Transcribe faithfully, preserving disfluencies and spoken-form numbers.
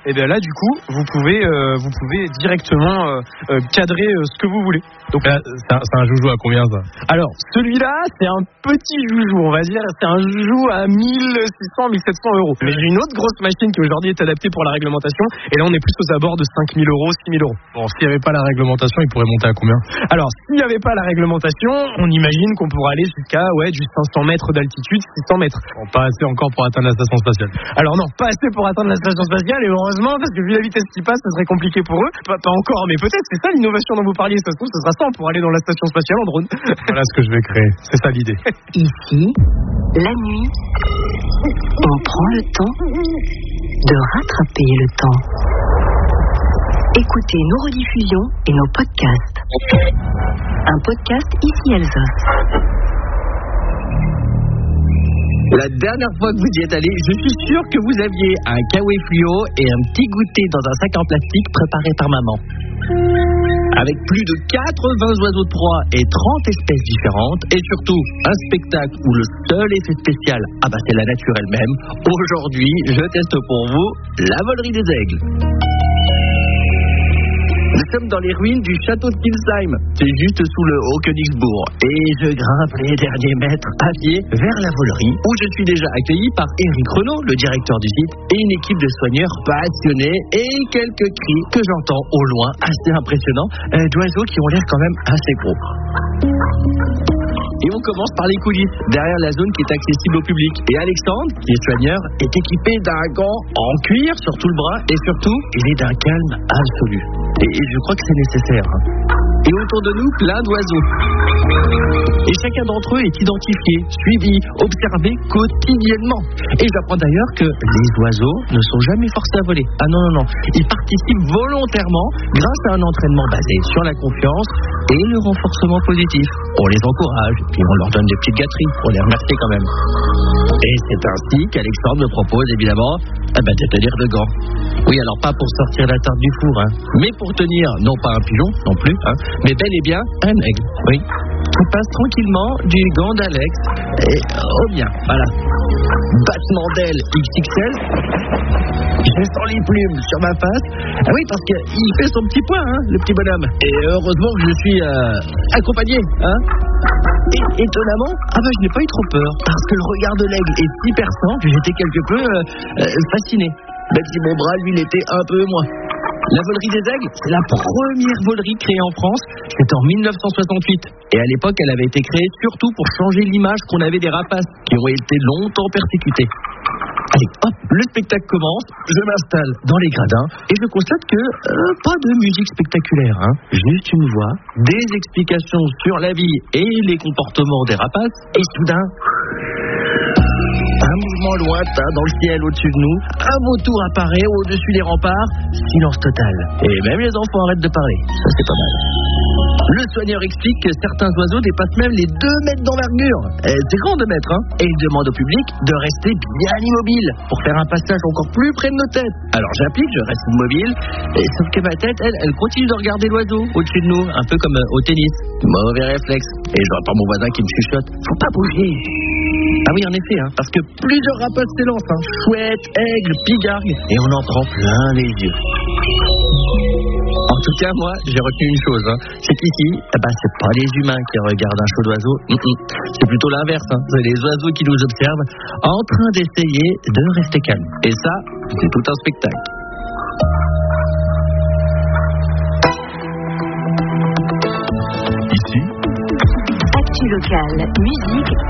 et bien là du coup vous pouvez euh, vous pouvez directement euh, euh, cadrer euh, ce que vous voulez. Donc là, c'est un, c'est un joujou à combien ça? Alors celui-là c'est un petit joujou, on va dire, c'est un joujou à mille six cents à mille sept cents euros. Mais j'ai une autre grosse machine qui aujourd'hui est adaptée pour la réglementation, et là on est plus aux abords de cinq mille euros, six mille euros. Bon, s'il n'y avait pas la réglementation, il pourrait monter à combien? Alors s'il n'y avait pas la réglementation, on imagine qu'on pourrait aller jusqu'à ouais du cinq cents mètres d'altitude, six cents mètres. Bon, pas assez encore pour atteindre la station spatiale. Alors non, pas assez pour atteindre la station spatiale, et heureusement, parce que vu la vitesse qui passe, ça serait compliqué pour eux. Pas, pas encore, mais peut-être, c'est ça l'innovation dont vous parliez. Ça se trouve, ce sera ça pour aller dans la station spatiale en drone. Voilà ce que je vais créer, c'est ça l'idée. Ici, la nuit, on prend le temps de rattraper le temps. Écoutez nos rediffusions et nos podcasts. Un podcast ici Alsace. La dernière fois que vous y êtes allé, je suis sûr que vous aviez un kawaii fluo et un petit goûter dans un sac en plastique préparé par maman. Avec plus de quatre-vingts oiseaux de proie et trente espèces différentes, et surtout un spectacle où le seul effet spécial, ah bah c'est la nature elle-même. Aujourd'hui, je teste pour vous la volerie des aigles. Nous sommes dans les ruines du château de Kilsheim, c'est juste sous le Haut-Königsbourg, et je grimpe les derniers mètres à pied vers la volerie, où je suis déjà accueilli par Éric Renaud, le directeur du site, et une équipe de soigneurs passionnés, et quelques cris que j'entends au loin, assez impressionnants, euh, d'oiseaux qui ont l'air quand même assez gros. Et on commence par les coulisses, derrière la zone qui est accessible au public. Et Alexandre, qui est soigneur, est équipé d'un gant en cuir sur tout le bras, et surtout, il est d'un calme absolu. Et je crois que c'est nécessaire. Et autour de nous, plein d'oiseaux. Et chacun d'entre eux est identifié, suivi, observé quotidiennement. Et j'apprends d'ailleurs que les oiseaux ne sont jamais forcés à voler. Ah non, non, non. Ils participent volontairement grâce à un entraînement basé sur la confiance et le renforcement positif. On les encourage, puis on leur donne des petites gâteries pour les remercier quand même. Et c'est ainsi qu'Alexandre me propose évidemment eh ben, de tenir de gants. Oui, alors pas pour sortir la tarte du four, hein, mais pour tenir, non pas un pigeon non plus, hein, mais bel et bien un aigle. Oui. On passe tranquillement du gant d'Alex et au bien, voilà. Battement d'aile X X L. Je sens les plumes sur ma face. Ah oui, parce qu'il fait son petit point, hein, le petit bonhomme. Et heureusement que je suis euh, accompagné, hein. Et étonnamment, ah ben, je n'ai pas eu trop peur, parce que le regard de l'aigle est si perçant que j'étais quelque peu euh, euh, fasciné. Même si mon bras, lui, l'était un peu moins. La volerie des aigles, c'est la première volerie créée en France. C'était en mille neuf cent soixante-huit. Et à l'époque, elle avait été créée surtout pour changer l'image qu'on avait des rapaces qui ont été longtemps persécutés. Allez, hop, le spectacle commence, je m'installe dans les gradins et je constate que euh, pas de musique spectaculaire, hein. Juste une voix, des explications sur la vie et les comportements des rapaces, et soudain, un mouvement lointain dans le ciel au-dessus de nous, un vautour apparaît au-dessus des remparts, silence total. Et même les enfants arrêtent de parler, ça c'est pas mal. Le soigneur explique que certains oiseaux dépassent même les deux mètres d'envergure. Et c'est grand de mètres, hein. Et il demande au public de rester bien immobile pour faire un passage encore plus près de nos têtes. Alors j'applique, je reste immobile, et sauf que ma tête, elle, elle continue de regarder l'oiseau au-dessus de nous, un peu comme au tennis. Mauvais réflexe. Et j'entends mon voisin qui me chuchote, faut pas bouger. Ah oui, en effet, hein, parce que plusieurs rapaces s'élancent, hein. Chouette, aigle, pigargue, et on en prend plein les yeux. En tout cas, moi, j'ai retenu une chose, hein. C'est qu'ici, eh ben, c'est pas les humains qui regardent un show d'oiseaux, mm-mm. C'est plutôt l'inverse, hein. C'est les oiseaux qui nous observent en train d'essayer de rester calmes. Et ça, c'est tout un spectacle. Actu locale, musique